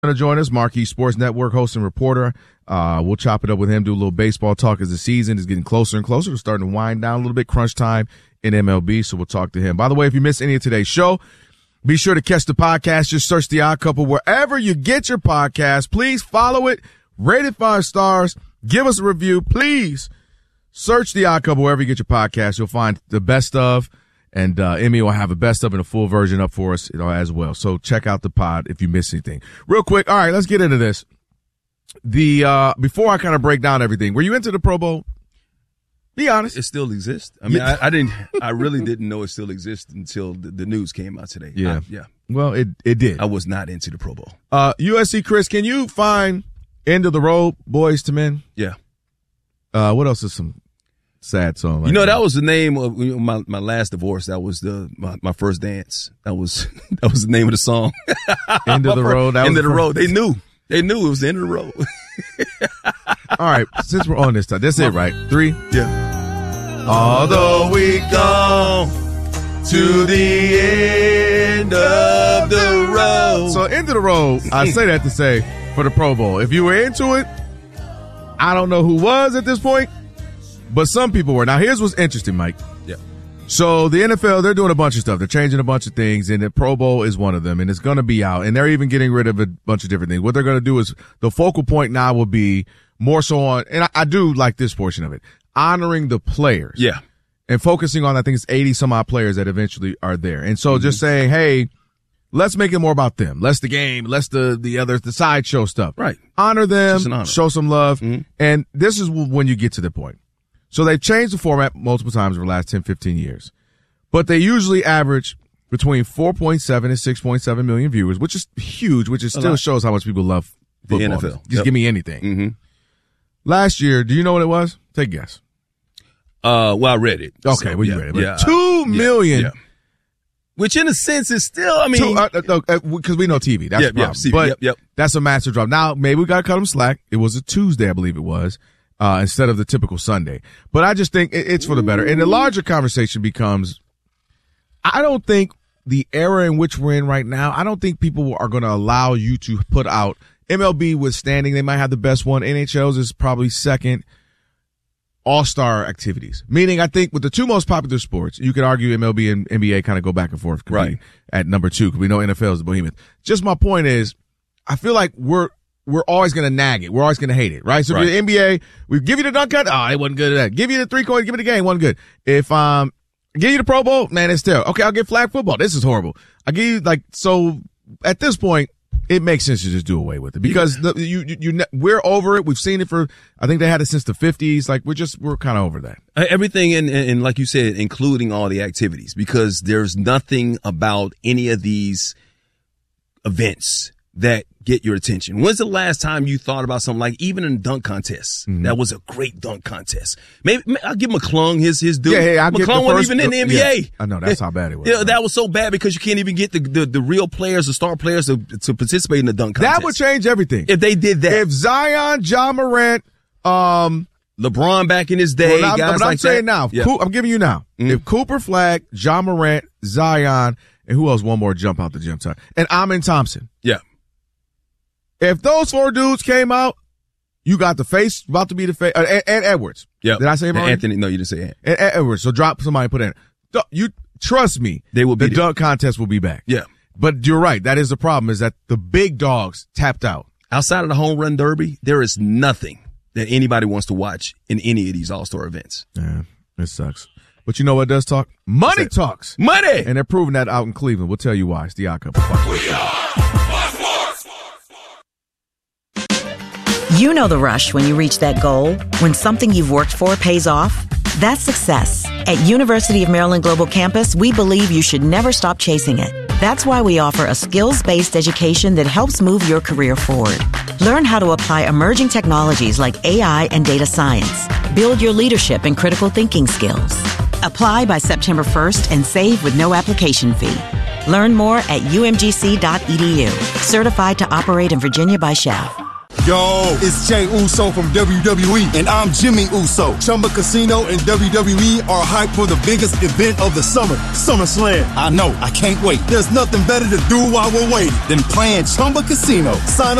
Going to join us, Marquee Sports Network host and reporter. We'll chop it up with him, do a little baseball talk as the season is getting closer and closer. We're starting to wind down a little bit, crunch time in MLB, so we'll talk to him. By the way, if you missed any of today's show, be sure to catch the podcast. Just search The Odd Couple wherever you get your podcast. Please follow it, rate it 5 stars, give us a review. Please search The Odd Couple wherever you get your podcast. You'll find the best of. And Emmy will have a best of and a full version up for us, as well. So check out the pod if you miss anything. Real quick, all right, let's get into this. Before I kind of break down everything, were you into the Pro Bowl? Be honest. It still exists. I mean, I really didn't know it still exists until the news came out today. Yeah. Well, it did. I was not into the Pro Bowl. USC Chris, can you find End of the Road, Boys to Men? Yeah. What else is some sad song? Like that was the name of my last divorce. That was my first dance. That was the name of the song. End of the Road. End of the Road. They knew it was the end of the road. All right, since we're on this time, that's it, right? 3. Yeah. Although we go to the end of the road. So End of the Road, I say that to say for the Pro Bowl. If you were into it, I don't know who was at this point. But some people were. Now, here's what's interesting, Mike. Yeah. So the NFL, they're doing a bunch of stuff. They're changing a bunch of things, and the Pro Bowl is one of them, and it's going to be out. And they're even getting rid of a bunch of different things. What they're going to do is the focal point now will be more so on, and I do like this portion of it, honoring the players. Yeah. And focusing on, I think it's 80-some-odd players that eventually are there. And so just saying, hey, let's make it more about them. Less the game, less the sideshow stuff. Right. Honor them, honor. show some love. Mm-hmm. And this is when you get to the point. So they've changed the format multiple times over the last 10, 15 years. But they usually average between 4.7 and 6.7 million viewers, which is huge, which is still shows how much people love football. The NFL. Just give me anything. Mm-hmm. Last year, do you know what it was? Take a guess. Well, I read it. Okay, so, well, you read it. Yeah. 2 million. Yeah. Which in a sense is still, I mean. Because we know TV. That's the problem. TV, but that's a massive drop. Now, maybe we got to cut them slack. It was a Tuesday, I believe it was. Instead of the typical Sunday. But I just think it's for the better. And the larger conversation becomes, I don't think the era in which we're in right now, I don't think people are going to allow you to put out MLB withstanding. They might have the best one. NHL's is probably second. All-star activities. Meaning, I think with the two most popular sports, you could argue MLB and NBA kind of go back and forth at number 2 because we know NFL is the behemoth. Just my point is, I feel like we're always going to nag it. We're always going to hate it, right? So if you're the NBA, we give you the dunk cut. Oh, it wasn't good at that. Give you the 3-point, give me the game, wasn't good. If, give you the Pro Bowl, man, it's terrible. Okay, I'll get flag football. This is horrible. I give you so at this point, it makes sense to just do away with it because we're over it. We've seen it I think they had it since the 50s. Like we're kind of over that. Everything and like you said, including all the activities, because there's nothing about any of these events that get your attention. When's the last time you thought about something like even in dunk contests? Mm-hmm. That was a great dunk contest. Maybe I'll give McClung his due. McClung wasn't even in the NBA. Yeah, I know that's how bad it was. Yeah, that was so bad because you can't even get the real players, the star players to participate in the dunk contest. That would change everything if they did that. If Zion, Ja Morant, LeBron back in his day, guys I'm saying now. Yeah. I'm giving you now. Mm-hmm. If Cooper Flag, Ja Morant, Zion, and who else? One more jump out the gym time, and Amin Thompson. Yeah. If those 4 dudes came out, you got the face, about to be the face, and Edwards. Yeah. Did I say him already? Anthony, no, you didn't say and Edwards. So drop somebody, put in. You trust me. They will be the dunk contest will be back. Yeah. But you're right. That is the problem is that the big dogs tapped out. Outside of the home run derby, there is nothing that anybody wants to watch in any of these all-star events. Yeah, it sucks. But you know what does talk? Money talks. Money! And they're proving that out in Cleveland. We'll tell you why. It's the Odd Couple. We are Sports. You know the rush when you reach that goal, when something you've worked for pays off. That's success. At University of Maryland Global Campus, we believe you should never stop chasing it. That's why we offer a skills-based education that helps move your career forward. Learn how to apply emerging technologies like AI and data science. Build your leadership and critical thinking skills. Apply by September 1st and save with no application fee. Learn more at umgc.edu. Certified to operate in Virginia by SCHEV. Yo, it's Jey Uso from WWE, and I'm Jimmy Uso. Chumba Casino and WWE are hyped for the biggest event of the summer, SummerSlam. I know, I can't wait. There's nothing better to do while we're waiting than playing Chumba Casino. Sign up